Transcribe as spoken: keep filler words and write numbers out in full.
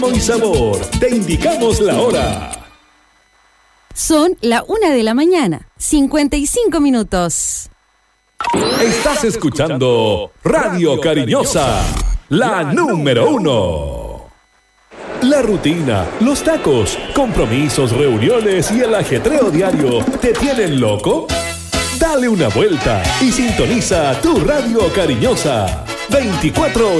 y sabor, te indicamos la hora. Son la una de la mañana, cincuenta y cinco minutos. Estás escuchando Radio Cariñosa, la número uno. La rutina, los tacos, compromisos, reuniones y el ajetreo diario ¿te tienen loco? Dale una vuelta y sintoniza tu Radio Cariñosa. veinticuatro horas.